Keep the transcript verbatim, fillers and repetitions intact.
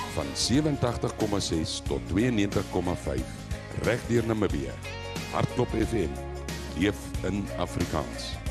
van sewentagtig komma ses tot tweeënnegentig komma vyf reg deur Namibië. Hartklop F M, leef in Afrikaans.